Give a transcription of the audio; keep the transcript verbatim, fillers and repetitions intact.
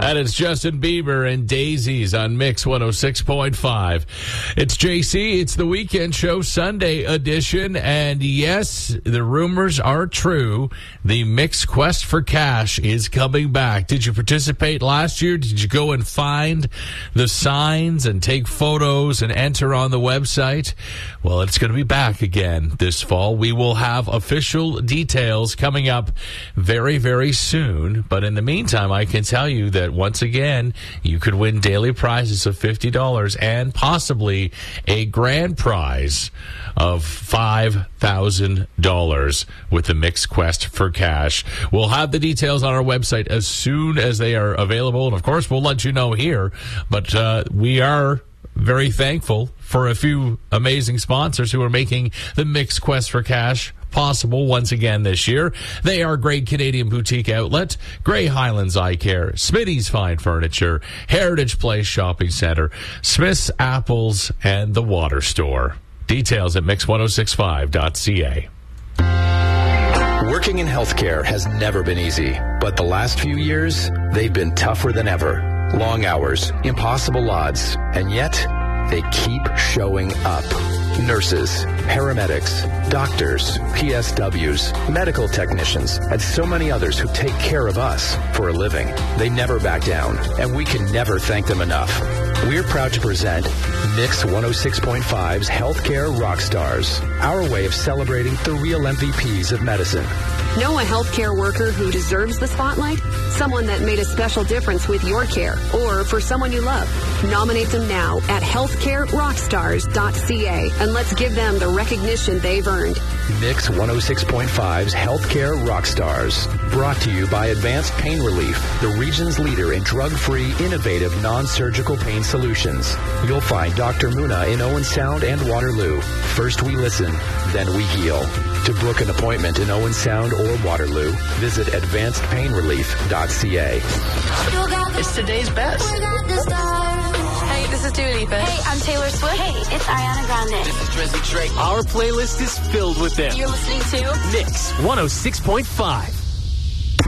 And it's Justin Bieber and Daisies on Mix one oh six point five. It's J C. It's the Weekend Show Sunday edition. And yes, the rumors are true. The Mix Quest for Cash is coming back. Did you participate last year? Did you go and find the signs and take photos and enter on the website? Well, it's going to be back again this fall. We will have official details coming up very, very soon. But in the meantime, I can tell you that once again, you could win daily prizes of fifty dollars and possibly a grand prize of five thousand dollars with the Mix Quest for Cash. We'll have the details on our website as soon as they are available. And, of course, we'll let you know here. But uh, we are very thankful for a few amazing sponsors who are making the Mix Quest for Cash possible once again this year. They are Great Canadian Boutique Outlet, Grey Highlands Eye Care, Smitty's Fine Furniture, Heritage Place Shopping Center, Smith's Apples, and The Water Store. Details at mix ten sixty-five dot c a. Working in healthcare has never been easy, but the last few years, they've been tougher than ever. Long hours, impossible odds, and yet they keep showing up. Nurses, paramedics, doctors, P S Ws, medical technicians, and so many others who take care of us for a living. They never back down, and we can never thank them enough. We're proud to present Mix one oh six point five's Healthcare Rockstars, our way of celebrating the real M V Ps of medicine. Know a healthcare worker who deserves the spotlight? Someone that made a special difference with your care or for someone you love. Nominate them now at healthcare rockstars dot c a and let's give them the recognition they've earned. Mix one oh six point five's Healthcare Rockstars, brought to you by Advanced Pain Relief, the region's leader in drug-free, innovative, non-surgical pain solutions. You'll find Doctor Muna in Owen Sound and Waterloo. First we listen, then we heal. To book an appointment in Owen Sound or Waterloo, visit advanced pain relief dot c a. It's today's best. Hey, this is Dua Lipa. Hey, I'm Taylor Swift. Hey, it's Ariana Grande. This is Drizzy Drake. Our playlist is filled with them. You're listening to Mix one oh six point five.